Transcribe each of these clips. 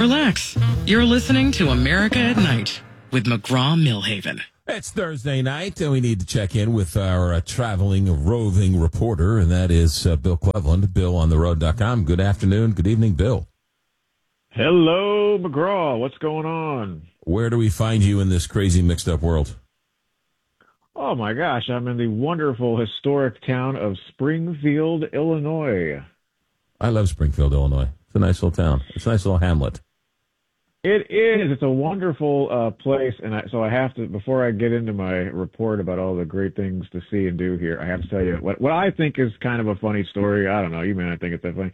Relax. You're listening to America at Night with McGraw-Millhaven. It's Thursday night, and we need to check in with our traveling, roving reporter, and that is Bill Cleveland, BillOnTheRoad.com. Good afternoon. Good evening, Bill. Hello, McGraw. What's going on? Where do we find you in this crazy, mixed-up world? Oh, my gosh. I'm in the wonderful, historic town of Springfield, Illinois. I love Springfield, Illinois. It's a nice little town. It's a nice little hamlet. It is. It's a wonderful place, and so I have to, before I get into my report about all the great things to see and do here, I have to tell you what I think is kind of a funny story. I don't know. You may not think it's that funny.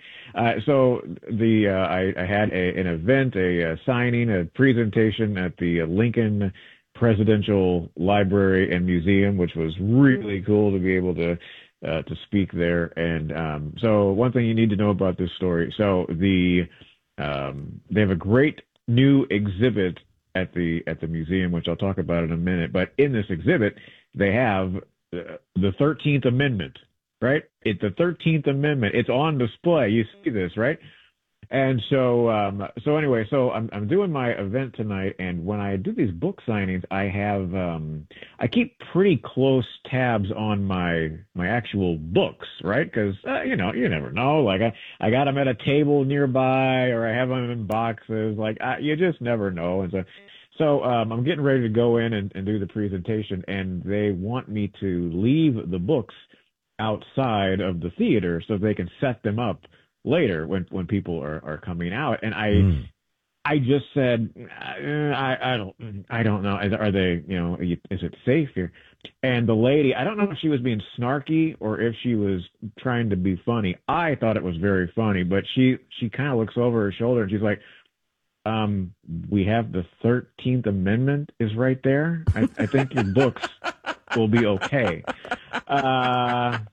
I had an event, a signing, a presentation at the Lincoln Presidential Library and Museum, which was really cool to be able to speak there. And so one thing you need to know about this story. So they have a great new exhibit at the museum, which I'll talk about in a minute. But in this exhibit, they have the 13th Amendment, right? It's the 13th Amendment. It's on display. You see this, right? And so anyway, I'm doing my event tonight, and when I do these book signings, I keep pretty close tabs on my actual books, right? Because you never know. Like I got them at a table nearby, or I have them in boxes. Like you just never know. And so I'm getting ready to go in and do the presentation, and they want me to leave the books outside of the theater so they can set them up later when people are coming out. And I just said, I don't know. Are they, is it safe here? And the lady, I don't know if she was being snarky or if she was trying to be funny. I thought it was very funny, but she kind of looks over her shoulder and she's like, we have the 13th Amendment is right there. I think your books will be okay. And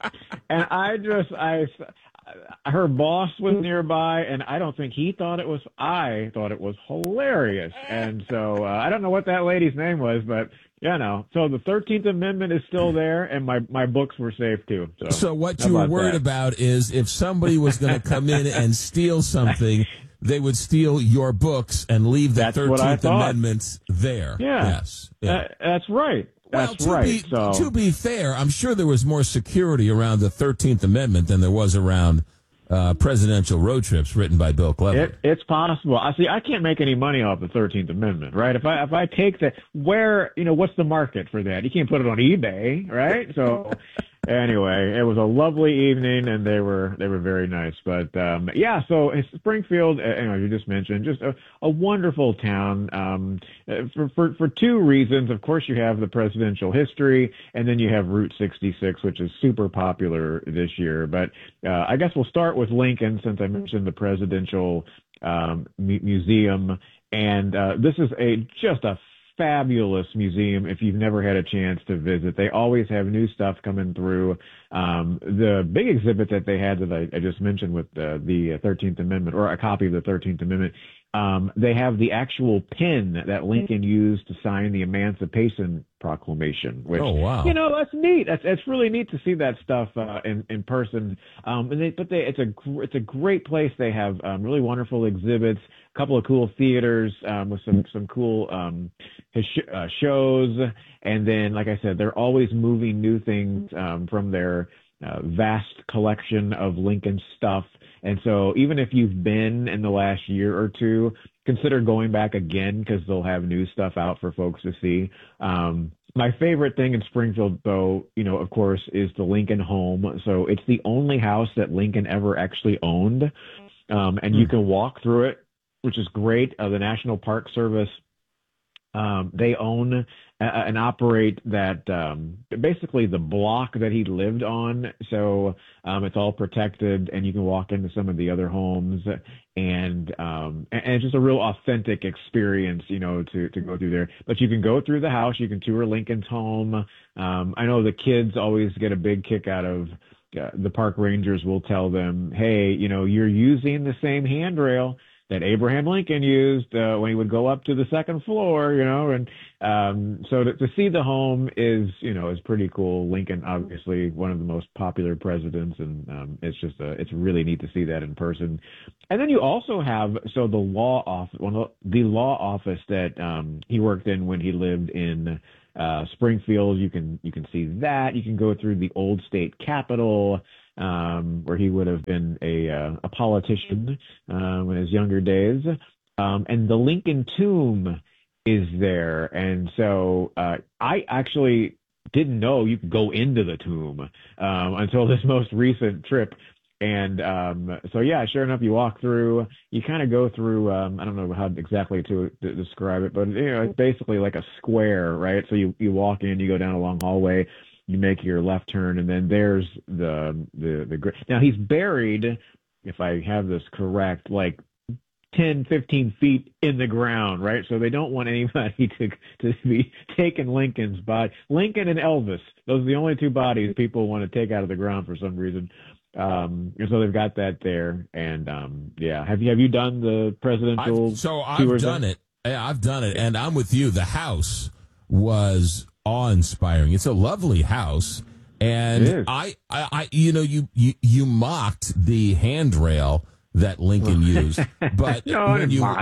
her boss was nearby, and I don't think he thought it was. I thought it was hilarious, and so I don't know what that lady's name was, but So the 13th Amendment is still there, and my books were safe too. So what you were worried about is if somebody was going to come in and steal something, they would steal your books and leave the 13th Amendment there. Yeah, yes, yeah. That's right. That's right. To be fair, I'm sure there was more security around the 13th Amendment than there was around presidential road trips written by Bill Cleveland. It's possible. I can't make any money off the 13th Amendment, right? If I take that, what's the market for that? You can't put it on eBay, right? So anyway, it was a lovely evening, and they were very nice. But so it's Springfield, you just mentioned, just a wonderful town for two reasons. Of course, you have the presidential history, and then you have Route 66, which is super popular this year. But I guess we'll start with Lincoln, since I mentioned the presidential museum, and this is just a fabulous museum if you've never had a chance to visit. They always have new stuff coming through. The big exhibit that they had that I just mentioned with the 13th Amendment, or a copy of the 13th Amendment, they have the actual pen that Lincoln used to sign the Emancipation Proclamation, which, that's neat. It's really neat to see that stuff in person. It's a great place. They have really wonderful exhibits, a couple of cool theaters with some cool shows, and then, like I said, they're always moving new things from their vast collection of Lincoln stuff. And so even if you've been in the last year or two, consider going back again, because they'll have new stuff out for folks to see. My favorite thing in Springfield, though, of course, is the Lincoln home. So it's the only house that Lincoln ever actually owned. And you can walk through it, which is great. The National Park Service, they own and operate that, basically the block that he lived on. So it's all protected, and you can walk into some of the other homes, and it's just a real authentic experience, to go through there. But you can go through the house, you can tour Lincoln's home. I know the kids always get a big kick out of the park rangers will tell them, hey, you're using the same handrail that Abraham Lincoln used when he would go up to the second floor, and so to see the home is pretty cool. Lincoln, obviously one of the most popular presidents, and it's really neat to see that in person. And then you also have the law office that he worked in when he lived in Springfield. You can see that. You can go through the old state capitol, where he would have been a politician in his younger days. And the Lincoln tomb is there. And so I actually didn't know you could go into the tomb until this most recent trip. And sure enough, you walk through, you kind of go through, I don't know how exactly to describe it, but it's basically like a square, right? So you walk in, you go down a long hallway, you make your left turn, and then there's the now he's buried, if I have this correct, like 10, 15 feet in the ground, right? So they don't want anybody to be taking Lincoln's body. Lincoln and Elvis, those are the only two bodies people want to take out of the ground for some reason. And so they've got that there. And have you done the presidential I've done it. Yeah, I've done it, and I'm with you. The house was awe-inspiring. It's a lovely house, and I you mocked the handrail that Lincoln used, but when you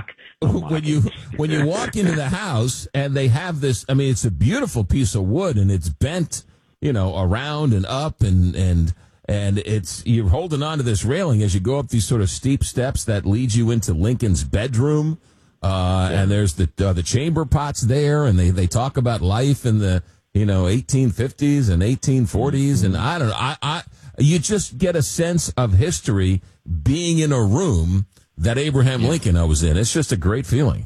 walk into the house and they have this, I mean, it's a beautiful piece of wood and it's bent, around and up and it's, you're holding on to this railing as you go up these sort of steep steps that leads you into Lincoln's bedroom. And there's the chamber pots there, and they talk about life in the 1850s and 1840s, and I don't know. You just get a sense of history being in a room that Abraham Lincoln was in. It's just a great feeling.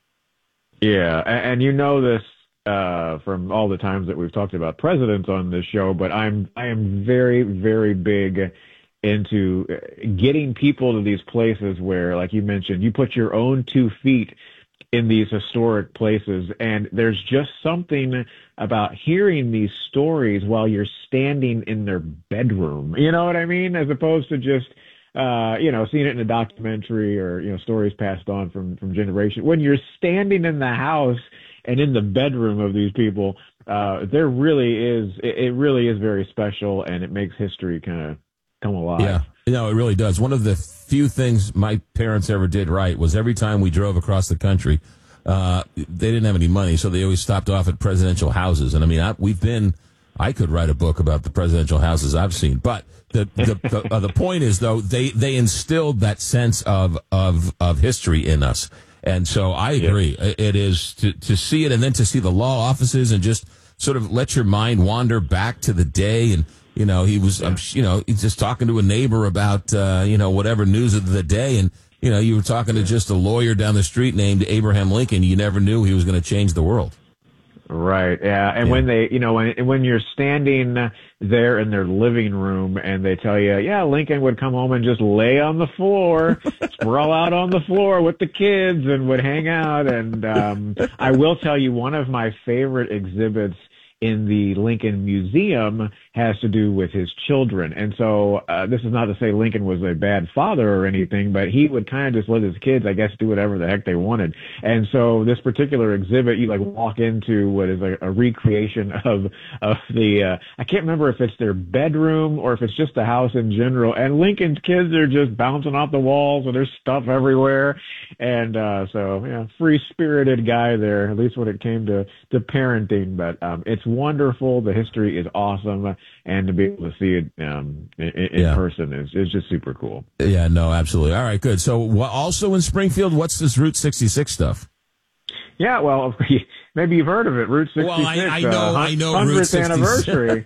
Yeah, and this from all the times that we've talked about presidents on this show, but I am very, very big into getting people to these places where, like you mentioned, you put your own 2 feet in these historic places, and there's just something about hearing these stories while you're standing in their bedroom. You know what I mean? As opposed to just seeing it in a documentary or stories passed on from generation. When you're standing in the house and in the bedroom of these people, it really is very special, and it makes history kind of come alive. Yeah, it really does. One of the few things my parents ever did right was every time we drove across the country, they didn't have any money, so they always stopped off at presidential houses. And I mean, I could write a book about the presidential houses I've seen. But the point is, though, they instilled that sense of history in us. And so I agree. Yeah. It is to see it, and then to see the law offices and just sort of let your mind wander back to the day. And he was, he's just talking to a neighbor about, whatever news of the day. And, you were talking to just a lawyer down the street named Abraham Lincoln. You never knew he was going to change the world. Right. Yeah. And when they, when you're standing there in their living room and they tell you, Lincoln would come home and just lay on the floor, sprawl out on the floor with the kids and would hang out. And, I will tell you, one of my favorite exhibits in the Lincoln Museum has to do with his children. And so this is not to say Lincoln was a bad father or anything, but he would kind of just let his kids, I guess, do whatever the heck they wanted. And so this particular exhibit, you walk into what is a recreation of the, I can't remember if it's their bedroom or if it's just the house in general. And Lincoln's kids are just bouncing off the walls and there's stuff everywhere. And free-spirited guy there, at least when it came to parenting. But it's wonderful. The history is awesome. And to be able to see it in person is just super cool. Yeah, no, absolutely. All right, good. So also in Springfield, what's this Route 66 stuff? Yeah, well, maybe you've heard of it, Route 66. Well, I know 100th anniversary.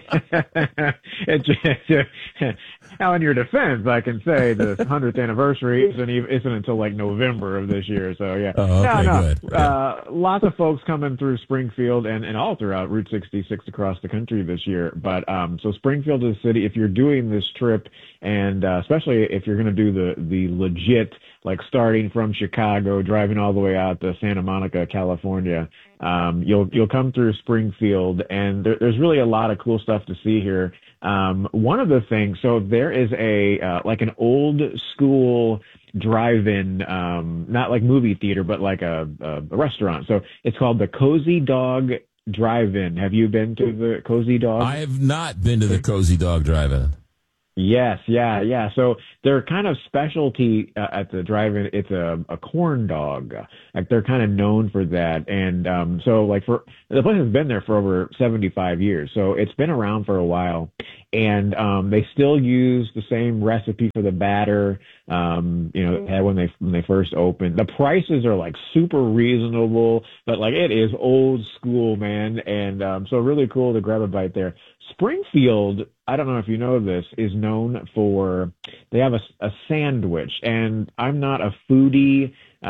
Now, in your defense, I can say the 100th anniversary isn't until November of this year. So, yeah. Oh, okay, good. Lots of folks coming through Springfield and all throughout Route 66 across the country this year. But so Springfield is a city, if you're doing this trip, and especially if you're going to do the legit, starting from Chicago, driving all the way out to Santa Monica, California, you'll come through Springfield, and there's really a lot of cool stuff to see here. One of the things, so there is a like an old school drive-in, not like movie theater, but like a restaurant. So it's called the Cozy Dog Drive-In. Have you been to the Cozy Dog? I have not been to the Cozy Dog Drive-In. Yes, yeah. So their kind of specialty at the drive-in, it's a corn dog. Like they're kind of known for that. And so like for the place has been there for over 75 years. So it's been around for a while. And they still use the same recipe for the batter, had when they first opened. The prices are like super reasonable, but like it is old school, man. And so really cool to grab a bite there. Springfield, I don't know if you know this, is known for, they have a sandwich, and I'm not a foodie,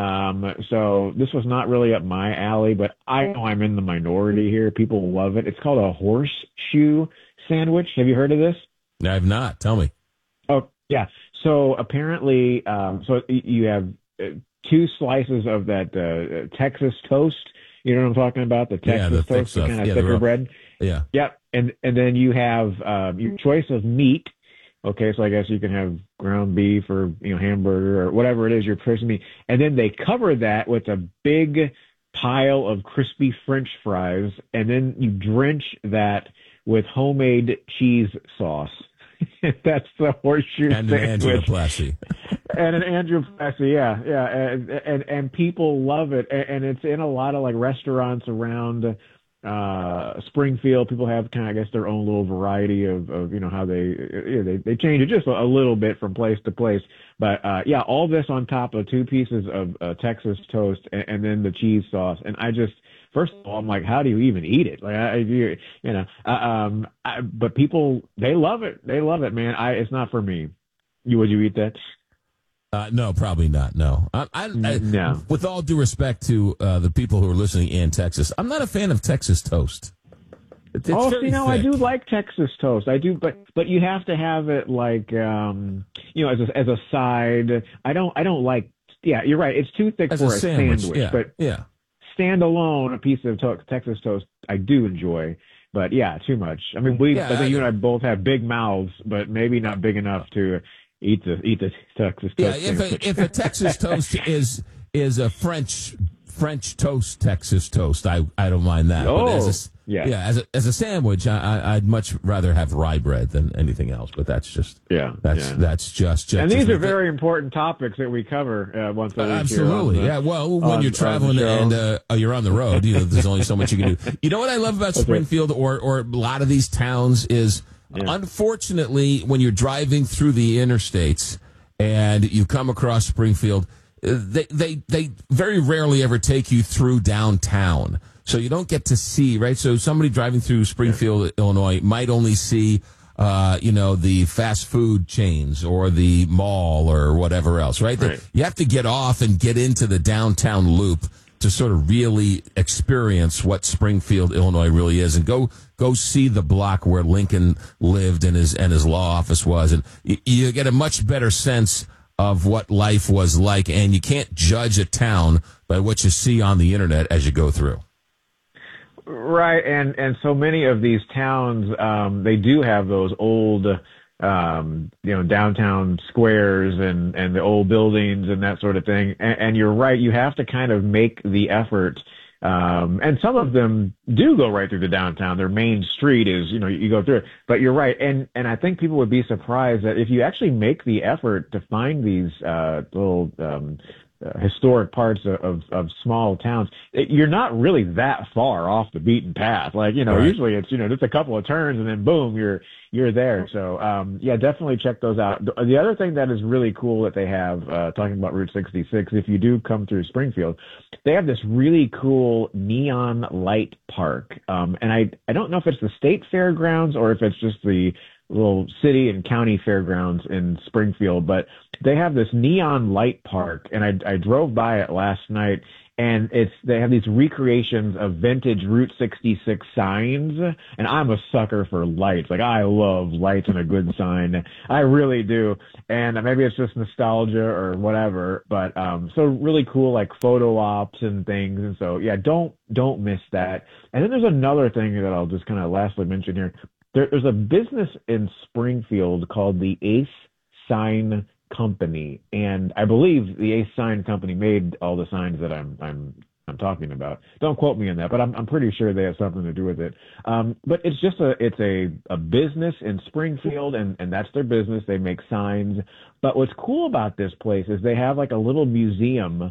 so this was not really up my alley, but I know I'm in the minority here. People love it. It's called a horseshoe sandwich. Have you heard of this? I have not. Tell me. Oh, yeah. So apparently, so you have two slices of that Texas toast. You know what I'm talking about? The Texas toast, the kind of thicker bread. Yeah. Yep. And then you have your choice of meat. Okay, so I guess you can have ground beef or hamburger or whatever it is your person meat. And then they cover that with a big pile of crispy French fries, and then you drench that with homemade cheese sauce. That's the horseshoe and sandwich. An angioplasty. And an angioplasty, yeah. And people love it. And it's in a lot of like restaurants around Springfield. People have kind of, I guess, their own little variety of how they change it just a little bit from place to place. But all this on top of two pieces of Texas toast and then the cheese sauce. And I just, first of all, I'm like, how do you even eat it? Like, but people, they love it. They love it, man. It's not for me. Would you eat that? No, probably not. No. No. With all due respect to the people who are listening in Texas, I'm not a fan of Texas toast. It's I do like Texas toast. I do, but you have to have it like, as a side. I don't like. Yeah, you're right. It's too thick for a sandwich. Yeah, but standalone, a piece of Texas toast, I do enjoy. But yeah, too much. I mean, I think you and I both have big mouths, but maybe not big enough to eat the Texas toast. Yeah, if a Texas toast is a French toast Texas toast, I don't mind that. Oh, but as a sandwich, I'd much rather have rye bread than anything else. But that's just that's just. And these are very important topics that we cover once a week. Absolutely, Well, when you're traveling and you're on the road, there's only so much you can do. You know what I love about Springfield or a lot of these towns is. Yeah. Unfortunately, when you're driving through the interstates and you come across Springfield, they very rarely ever take you through downtown. So you don't get to see, right? So somebody driving through Springfield, Illinois might only see, the fast food chains or the mall or whatever else, right? You have to get off and get into the downtown loop to sort of really experience what Springfield, Illinois really is, and go see the block where Lincoln lived and his law office was, and you get a much better sense of what life was like. And you can't judge a town by what you see on the internet as you go through. Right, and so many of these towns, they do have those old. Downtown squares and the old buildings and that sort of thing. And you're right. You have to kind of make the effort. And some of them do go right through the downtown. Their main street is, you go through it, but you're right. And I think people would be surprised that if you actually make the effort to find these, little, historic parts of small towns, you're not really that far off the beaten path. Like, right. Usually it's, just a couple of turns and then boom, you're there. So, definitely check those out. The other thing that is really cool that they have, talking about Route 66, if you do come through Springfield, they have this really cool neon light park. And I don't know if it's the state fairgrounds or if it's just the little city and county fairgrounds in Springfield, but they have this neon light park, and I drove by it last night, and they have these recreations of vintage Route 66 signs, and I'm a sucker for lights. Like, I love lights and a good sign. I really do. And maybe it's just nostalgia or whatever, but so really cool, like photo ops and things. And so, don't miss that. And then there's another thing that I'll just kind of lastly mention here. there's a business in Springfield called the Ace Sign Company, and I believe the Ace Sign Company made all the signs that I'm talking about. Don't quote me on that, but I'm pretty sure they have something to do with it. But it's just a business in Springfield, and that's their business. They make signs. But what's cool about this place is they have like a little museum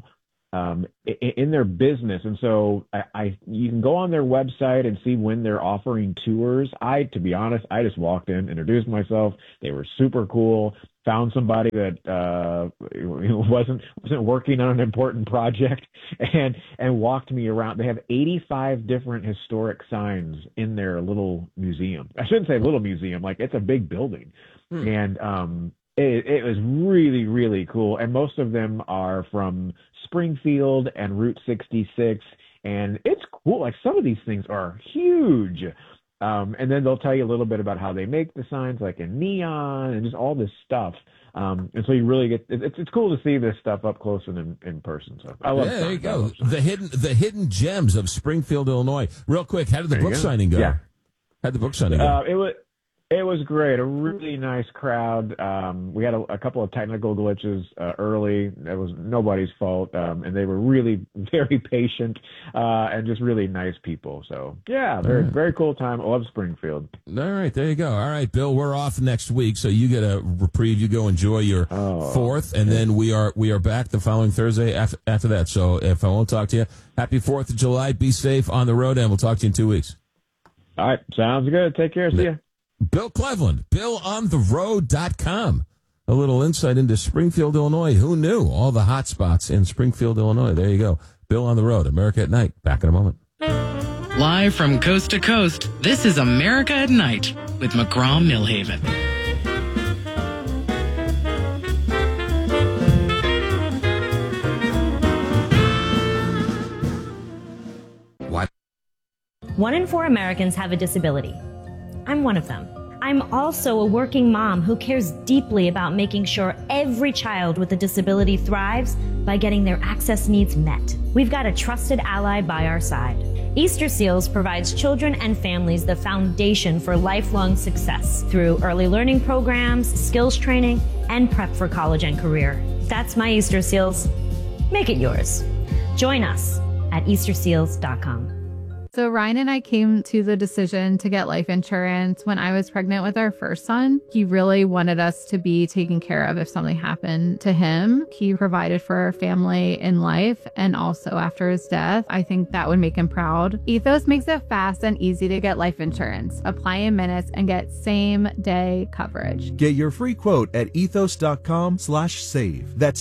in their business, and so you can go on their website and see when they're offering tours. To be honest, I just walked in, introduced myself. They were super cool. Found somebody that wasn't working on an important project, and walked me around. They have 85 different historic signs in their little museum. I shouldn't say little museum, like it's a big building, and it was really, really cool. And most of them are from Springfield and Route 66, and it's cool. Like some of these things are huge. And then they'll tell you a little bit about how they make the signs, like in neon and just all this stuff. And so you really it's cool to see this stuff up close and in person. So I love there you go. The hidden gems of Springfield, Illinois. Real quick, how did the book signing go? Yeah. How'd the book signing go? It was great. A really nice crowd. We had a couple of technical glitches early. It was nobody's fault, and they were really very patient and just really nice people. So yeah, very cool time. I love Springfield. All right, there you go. All right, Bill, we're off next week, so you get a reprieve. You go enjoy your 4th, and then we are back the following Thursday after that. So if I won't talk to you, happy 4th of July. Be safe on the road, and we'll talk to you in 2 weeks. All right, sounds good. Take care. See ya. Bill Cleveland, BillOnTheRoad.com. A little insight into Springfield, Illinois. Who knew? All the hot spots in Springfield, Illinois. There you go. Bill on the Road, America at Night. Back in a moment. Live from coast to coast, this is America at Night with McGraw-Milhaven. What? 1 in 4 Americans have a disability. I'm one of them. I'm also a working mom who cares deeply about making sure every child with a disability thrives by getting their access needs met. We've got a trusted ally by our side. Easter Seals provides children and families the foundation for lifelong success through early learning programs, skills training, and prep for college and career. That's my Easter Seals. Make it yours. Join us at EasterSeals.com. So Ryan and I came to the decision to get life insurance when I was pregnant with our first son. He really wanted us to be taken care of if something happened to him. He provided for our family in life and also after his death. I think that would make him proud. Ethos makes it fast and easy to get life insurance. Apply in minutes and get same-day coverage. Get your free quote at ethos.com/save. That's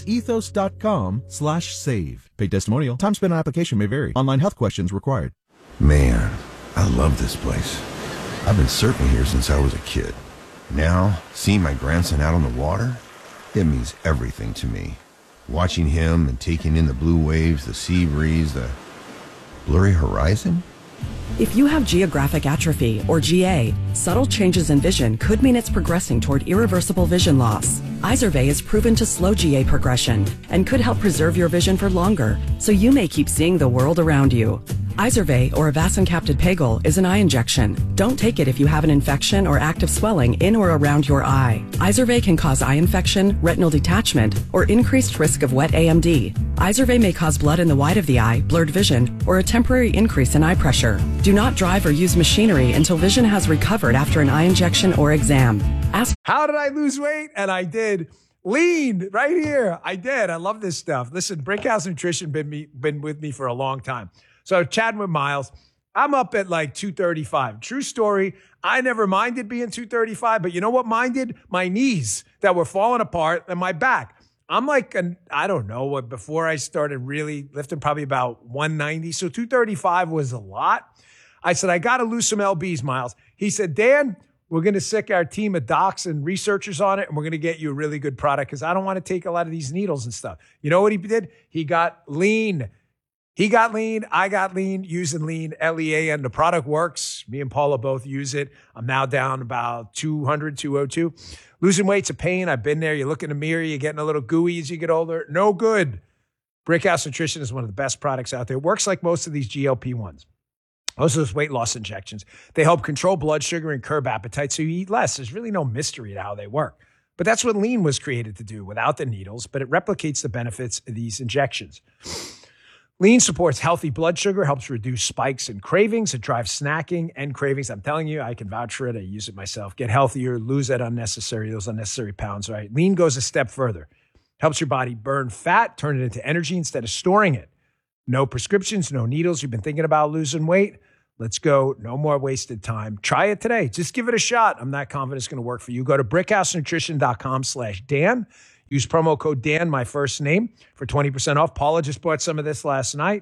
ethos.com/save. Paid testimonial. Time spent on application may vary. Online health questions required. Man, I love this place. I've been surfing here since I was a kid. Now, seeing my grandson out on the water, it means everything to me. Watching him and taking in the blue waves, the sea breeze, the blurry horizon. If you have geographic atrophy, or GA, subtle changes in vision could mean it's progressing toward irreversible vision loss. Izervay is proven to slow GA progression and could help preserve your vision for longer, so you may keep seeing the world around you. Izervay, or avacincaptad pegol, is an eye injection. Don't take it if you have an infection or active swelling in or around your eye. Izervay can cause eye infection, retinal detachment, or increased risk of wet AMD. Izervay may cause blood in the white of the eye, blurred vision, or a temporary increase in eye pressure. Do not drive or use machinery until vision has recovered after an eye injection or exam. How did I lose weight? And I did. Lean right here. I did. I love this stuff. Listen, Brickhouse Nutrition been with me for a long time. So chatting with Miles, I'm up at like 235. True story. I never minded being 235, but you know what minded? My knees that were falling apart and my back. I'm like, I don't know what, before I started really lifting, probably about 190. So 235 was a lot. I said, I got to lose some LBs, Miles. He said, Dan, we're going to sick our team of docs and researchers on it, and we're going to get you a really good product because I don't want to take a lot of these needles and stuff. You know what he did? He got lean. He got lean. I got lean using lean, Lean. The product works. Me and Paula both use it. I'm now down about 200, 202. Losing weight's a pain. I've been there. You look in the mirror, you're getting a little gooey as you get older. No good. Brickhouse Nutrition is one of the best products out there. It works like most of these GLP-1s. Those are those weight loss injections. They help control blood sugar and curb appetite, so you eat less. There's really no mystery to how they work. But that's what Lean was created to do without the needles, but it replicates the benefits of these injections. Lean supports healthy blood sugar, helps reduce spikes and cravings. It drives snacking and cravings. I'm telling you, I can vouch for it. I use it myself. Get healthier, lose those unnecessary pounds, right? Lean goes a step further. Helps your body burn fat, turn it into energy instead of storing it. No prescriptions, no needles. You've been thinking about losing weight? Let's go. No more wasted time. Try it today. Just give it a shot. I'm not confident it's going to work for you. Go to brickhousenutrition.com/Dan. Use promo code Dan, my first name, for 20% off. Paula just bought some of this last night.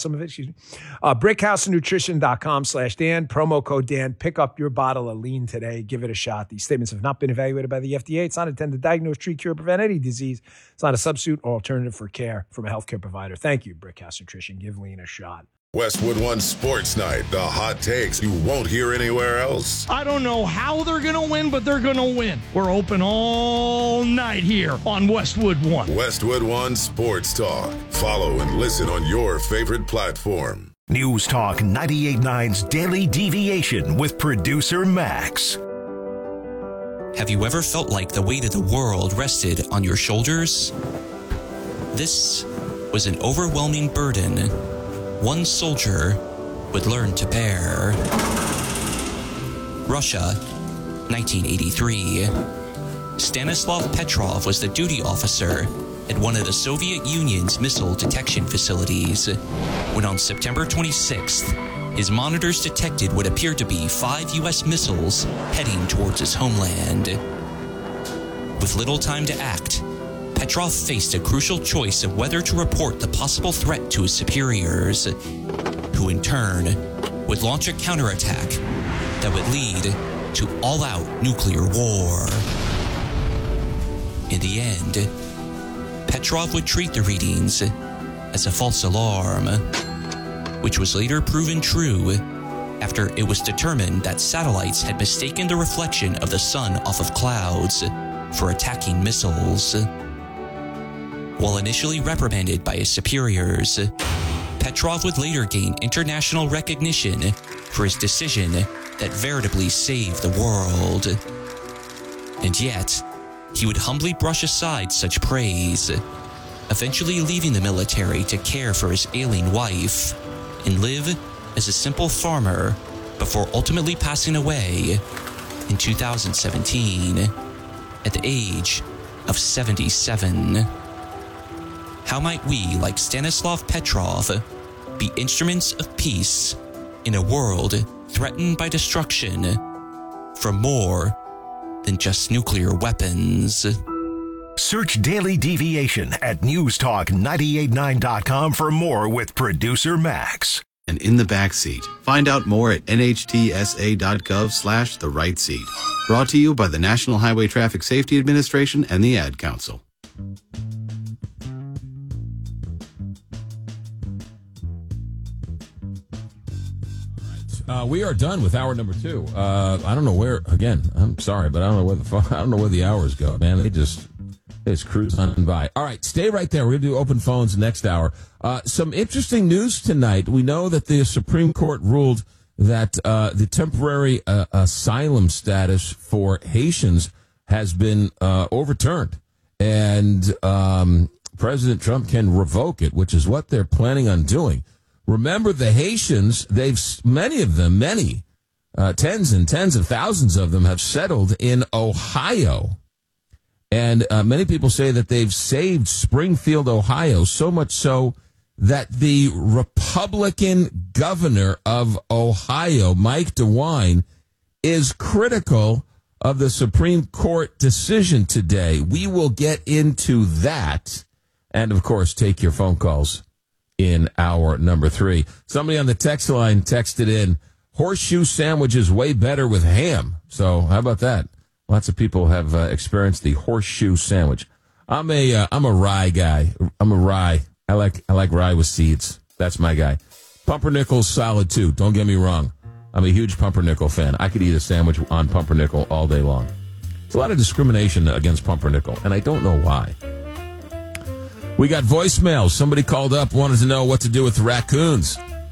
brickhousenutrition.com/Dan. Promo code Dan. Pick up your bottle of Lean today. Give it a shot. These statements have not been evaluated by the FDA. It's not intended to diagnose, treat, cure, or prevent any disease. It's not a substitute or alternative for care from a healthcare provider. Thank you, Brickhouse Nutrition. Give Lean a shot. Westwood One Sports Night. The hot takes you won't hear anywhere else. I don't know how they're going to win, but they're going to win. We're open all night here on Westwood One. Westwood One Sports Talk. Follow and listen on your favorite platform. News Talk 98.9's Daily Deviation with producer Max. Have you ever felt like the weight of the world rested on your shoulders? This was an overwhelming burden one soldier would learn to bear. Russia, 1983. Stanislav Petrov was the duty officer at one of the Soviet Union's missile detection facilities when on September 26th, his monitors detected what appeared to be 5 U.S. missiles heading towards his homeland. With little time to act, Petrov faced a crucial choice of whether to report the possible threat to his superiors, who in turn would launch a counterattack that would lead to all-out nuclear war. In the end, Petrov would treat the readings as a false alarm, which was later proven true after it was determined that satellites had mistaken the reflection of the sun off of clouds for attacking missiles. While initially reprimanded by his superiors, Petrov would later gain international recognition for his decision that veritably saved the world. And yet, he would humbly brush aside such praise, eventually leaving the military to care for his ailing wife and live as a simple farmer before ultimately passing away in 2017 at the age of 77. How might we, like Stanislav Petrov, be instruments of peace in a world threatened by destruction from more than just nuclear weapons? Search Daily Deviation at newstalk989.com for more with producer Max. And in the backseat, find out more at nhtsa.gov/the right seat. Brought to you by the National Highway Traffic Safety Administration and the Ad Council. We are done with hour number 2. I don't know where. Again, I'm sorry, but I don't know where the hours go, man. They just cruise on by. All right, stay right there. We're going to do open phones next hour. Some interesting news tonight. We know that the Supreme Court ruled that the temporary asylum status for Haitians has been overturned, and President Trump can revoke it, which is what they're planning on doing. Remember, the Haitians, many tens and tens of thousands of them have settled in Ohio. And many people say that they've saved Springfield, Ohio, so much so that the Republican governor of Ohio, Mike DeWine, is critical of the Supreme Court decision today. We will get into that and, of course, take your phone calls in hour number 3. Somebody on the text line texted in, horseshoe sandwich is way better with ham. So how about that? Lots of people have experienced the horseshoe sandwich. I'm a rye guy. I'm a rye. I like rye with seeds. That's my guy. Pumpernickel's solid too. Don't get me wrong. I'm a huge pumpernickel fan. I could eat a sandwich on pumpernickel all day long. There's a lot of discrimination against pumpernickel, and I don't know why. We got voicemails. Somebody called up, wanted to know what to do with raccoons.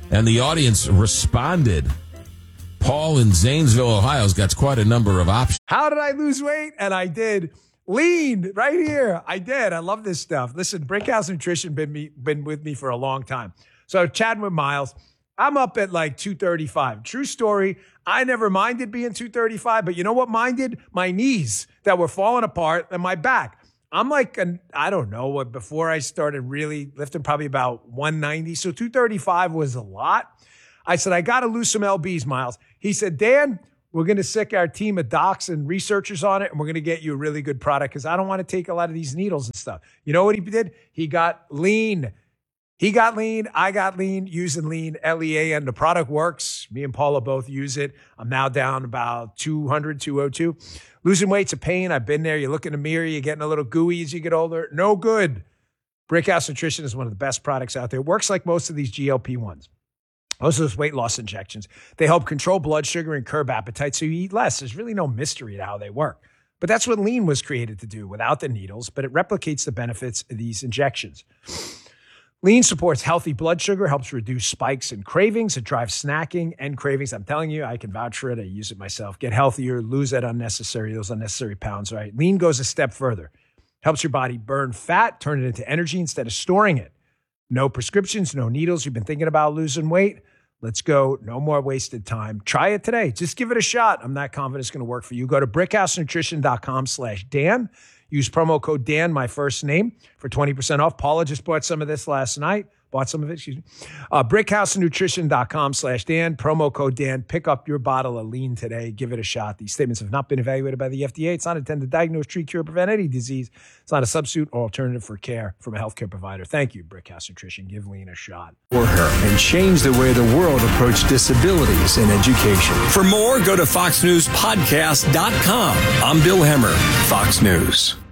And the audience responded. Paul in Zanesville, Ohio, has got quite a number of options. How did I lose weight? And I did. Lean right here. I did. I love this stuff. Listen, Brickhouse Nutrition been with me for a long time. So chatting with Miles, I'm up at like 235. True story. I never minded being 235, but you know what minded? My knees that were falling apart and my back. I'm like, I don't know, before I started really lifting, probably about 190. So 235 was a lot. I said, I got to lose some LBs, Miles. He said, Dan, we're going to sick our team of docs and researchers on it, and we're going to get you a really good product because I don't want to take a lot of these needles and stuff. You know what he did? He got lean. He got lean. I got lean using lean, LEAN. The product works. Me and Paula both use it. I'm now down about 200, 202. Losing weight's a pain. I've been there. You look in the mirror. You're getting a little gooey as you get older. No good. Brickhouse Nutrition is one of the best products out there. It works like most of these GLP-1s. Most of those weight loss injections. They help control blood sugar and curb appetite so you eat less. There's really no mystery to how they work. But that's what lean was created to do without the needles, but it replicates the benefits of these injections. Lean supports healthy blood sugar, helps reduce spikes and cravings. It drives snacking and cravings. I'm telling you, I can vouch for it. I use it myself. Get healthier, lose those unnecessary pounds, right? Lean goes a step further. Helps your body burn fat, turn it into energy instead of storing it. No prescriptions, no needles. You've been thinking about losing weight? Let's go. No more wasted time. Try it today. Just give it a shot. I'm not confident it's going to work for you. Go to brickhousenutrition.com/Dan. Use promo code Dan, my first name, for 20% off. Paula just bought some of this last night. brickhousenutrition.com/Dan. Promo code Dan. Pick up your bottle of lean today. Give it a shot. These statements have not been evaluated by the FDA. It's not intended to diagnose, treat, cure, or prevent any disease. It's not a substitute or alternative for care from a healthcare provider. Thank you, Brickhouse Nutrition. Give lean a shot. For her and change the way the world approached disabilities in education. For more, go to FoxNewsPodcast.com. I'm Bill Hemmer, Fox News.